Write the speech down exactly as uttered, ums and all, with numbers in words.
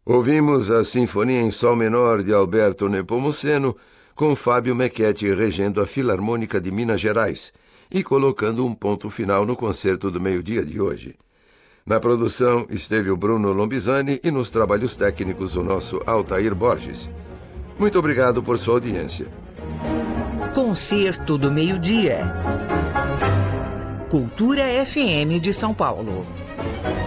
Ouvimos a Sinfonia em Sol Menor de Alberto Nepomuceno, com Fábio Mecchetti regendo a Filarmônica de Minas Gerais e colocando um ponto final no concerto do meio-dia de hoje. Na produção esteve o Bruno Lombizani e nos trabalhos técnicos o nosso Altair Borges. Muito obrigado por sua audiência. Concerto do Meio-Dia. Cultura F M de São Paulo.